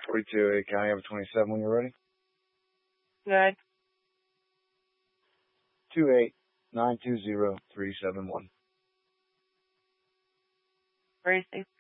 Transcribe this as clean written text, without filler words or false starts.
42 County over 27 when you're ready. Good. 28920-371. Racing.